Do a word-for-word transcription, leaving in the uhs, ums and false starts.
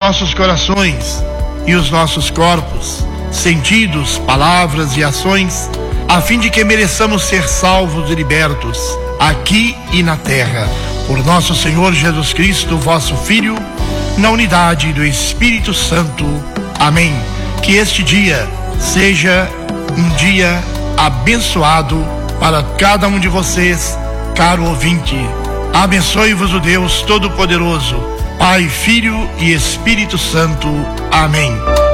nossos corações e os nossos corpos, sentidos, palavras e ações, a fim de que mereçamos ser salvos e libertos, aqui e na terra, por nosso Senhor Jesus Cristo, vosso Filho, na unidade do Espírito Santo. Amém. Que este dia seja um dia abençoado para cada um de vocês, caro ouvinte. Abençoe-vos o Deus Todo-Poderoso, Pai, Filho e Espírito Santo. Amém.